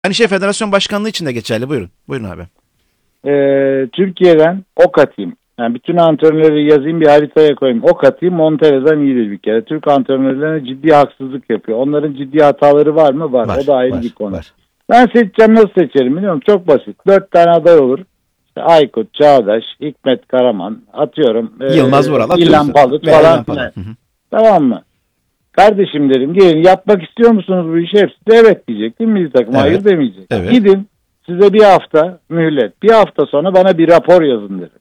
Aynı şey federasyon başkanlığı için de geçerli. Buyurun. Buyurun abi. Türkiye'den ok atayım. Yani bütün antrenörleri yazayım, bir haritaya koyayım. Ok atayım, Montez'den iyidir bir kere. Türk antrenörlerine ciddi haksızlık yapıyor. Onların ciddi hataları var mı? Var. O da ayrı bir konu. Var. Ben seçeceğim, nasıl seçerim biliyor musun? Çok basit. 4 tane aday olur. İşte Aykut, Çağdaş, Hikmet Karaman, atıyorum. Yılmaz Vural, İlhan Palut falan filan. Tamam mı? Kardeşim dedim, gelin, yapmak istiyor musunuz bu işi? Hepsi de evet diyecek değil mi? Milli takım hayır demeyecek. Evet. Gidin, size bir hafta mühlet. Bir hafta sonra bana bir rapor yazın dedim.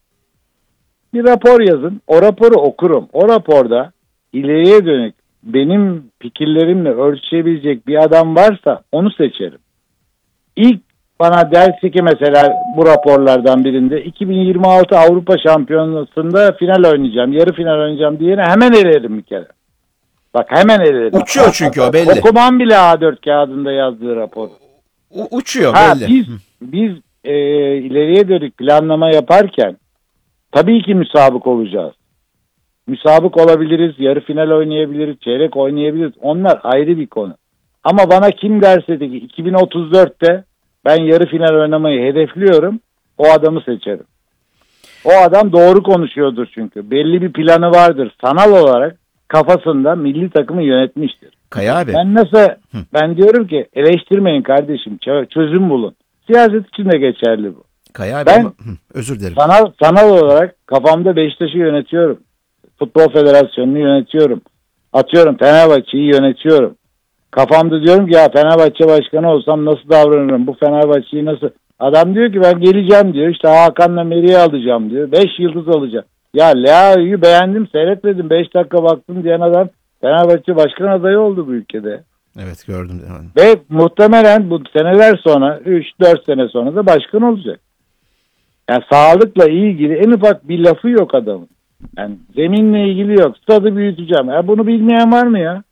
Bir rapor yazın. O raporu okurum. O raporda ileriye dönük benim fikirlerimle örtüşebilecek bir adam varsa onu seçerim. İlk bana dersi ki mesela bu raporlardan birinde 2026 Avrupa Şampiyonası'nda final oynayacağım, yarı final oynayacağım diyene hemen elerim bir kere. Bak hemen elerim. Uçuyor çünkü o belli. Okumam bile A4 kağıdında yazdığı rapor. Uçuyor belli. Biz ileriye dönük planlama yaparken tabii ki müsabık olacağız. Müsabık olabiliriz, yarı final oynayabiliriz, çeyrek oynayabiliriz. Onlar ayrı bir konu. Ama bana kim derse de ki 2034'te ben yarı final oynamayı hedefliyorum, o adamı seçerim. O adam doğru konuşuyordur çünkü. Belli bir planı vardır. Sanal olarak kafasında milli takımı yönetmiştir. Kaya abi. Ben diyorum ki eleştirmeyin kardeşim, çözüm bulun. Siyaset için de geçerli bu. Kaya abi ben özür dilerim. Sanal olarak kafamda Beşiktaş'ı yönetiyorum. Futbol Federasyonu'nu yönetiyorum. Atıyorum Fenerbahçe'yi yönetiyorum. Kafamda diyorum ki ya Fenerbahçe başkanı olsam nasıl davranırım? Bu Fenerbahçe'yi nasıl? Adam diyor ki ben geleceğim diyor. İşte Hakan'la Meri'yi alacağım diyor. 5 yıldız alacağım. Ya Leao'yu beğendim, seyretmedim. 5 dakika baktım diyen adam Fenerbahçe başkan adayı oldu bu ülkede. Evet, gördüm. Ve muhtemelen bu seneler sonra 3-4 sene sonra da başkan olacak. Yani sağlıkla ilgili en ufak bir lafı yok adamın. Yani zeminle ilgili yok. Stadı büyüteceğim. Ya bunu bilmeyen var mı ya?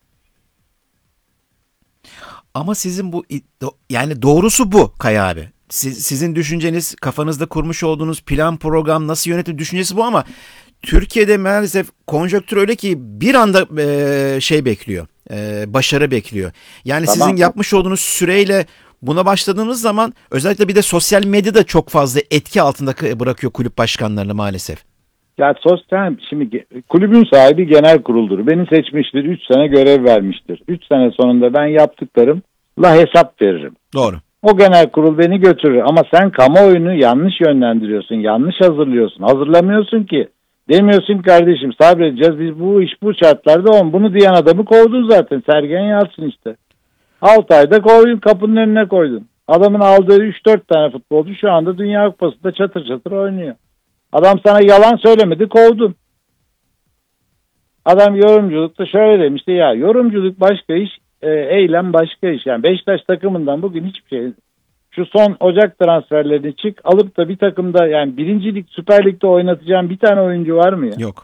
Ama sizin bu yani doğrusu bu Kaya abi. Sizin düşünceniz, kafanızda kurmuş olduğunuz plan, program, nasıl yönetim düşüncesi bu ama Türkiye'de maalesef konjonktür öyle ki bir anda bekliyor. Başarı bekliyor. Yani tamam. Sizin yapmış olduğunuz süreyle buna başladığınız zaman özellikle bir de sosyal medyada çok fazla etki altında bırakıyor kulüp başkanlarını maalesef. Ya şimdi kulübün sahibi genel kuruldur. Beni seçmiştir. 3 sene görev vermiştir. 3 sene sonunda ben yaptıklarımla hesap veririm. Doğru. O genel kurul beni götürür. Ama sen kamuoyunu yanlış yönlendiriyorsun. Yanlış hazırlıyorsun. Hazırlamıyorsun ki. Demiyorsun ki kardeşim sabredeceğiz. Biz bu şartlarda bunu diyen adamı kovdun zaten. Sergen Yalçın işte. 6 ayda koydun, kapının önüne koydun. Adamın aldığı 3-4 tane futbolcu şu anda Dünya Kupası'nda çatır çatır oynuyor. Adam sana yalan söylemedi, kovdun. Adam yorumculukta şöyle demişti ya, yorumculuk başka iş, eylem başka iş. Yani Beşiktaş takımından bugün hiçbir şey, şu son Ocak transferlerini çık alıp da bir takımda, yani birincilik Süper Lig'de oynatacağım bir tane oyuncu var mı ya? Yok.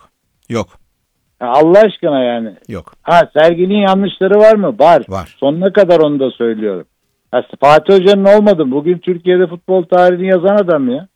Ya Allah aşkına yani. Yok. Sergen'in yanlışları var mı? Var. Sonuna kadar onu da söylüyorum. Fatih Hoca'nın olmadı. Bugün Türkiye'de futbol tarihini yazan adam ya.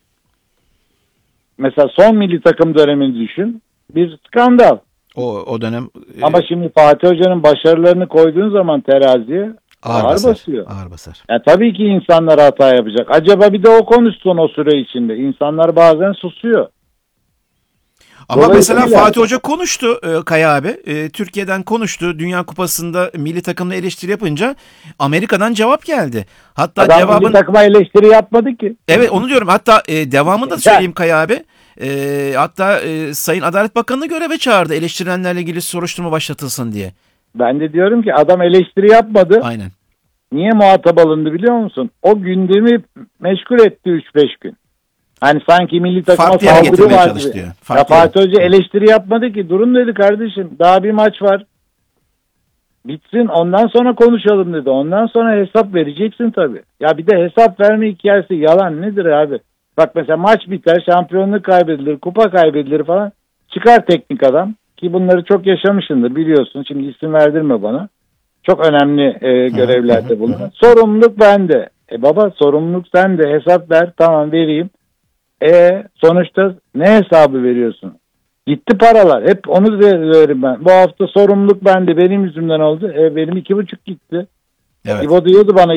Mesela son milli takım dönemini düşün. Bir skandal. O dönem. Ama şimdi Fatih Hoca'nın başarılarını koyduğun zaman teraziye ağır basıyor. Ağır basar. Yani tabii ki insanlar hata yapacak. Acaba bir de o konuşsun o süre içinde. İnsanlar bazen susuyor. Ama mesela Fatih Hoca konuştu Kaya abi. Türkiye'den konuştu. Dünya Kupası'nda milli takımla eleştiri yapınca Amerika'dan cevap geldi. Hatta adam milli takıma eleştiri yapmadı ki. Evet, onu diyorum. Hatta devamını da söyleyeyim Kaya abi. Hatta Sayın Adalet Bakanı'nı göreve çağırdı. Eleştirilenlerle ilgili soruşturma başlatılsın diye. Ben de diyorum ki adam eleştiri yapmadı. Aynen. Niye muhatap alındı biliyor musun? O gündemi meşgul etti 3-5 gün. Hani sanki milli takıma saldırı var gibi. Fatih Hoca eleştiri yapmadı ki. Durun dedi kardeşim. Daha bir maç var. Bitsin ondan sonra konuşalım dedi. Ondan sonra hesap vereceksin tabii. Ya bir de hesap verme hikayesi yalan nedir abi? Bak mesela maç biter, şampiyonluk kaybedilir, kupa kaybedilir falan. Çıkar teknik adam ki bunları çok yaşamışsındır biliyorsun. Şimdi isim verdirme bana. Çok önemli görevlerde bulunan. Sorumluluk bende. Baba sorumluluk sende. Hesap ver. Tamam vereyim. Sonuçta ne hesabı veriyorsun? Gitti paralar. Hep onu diyorum ben. Bu hafta sorumluluk bende. Benim yüzümden oldu. Benim 2,5 gitti. Evet. İbo diyordu bana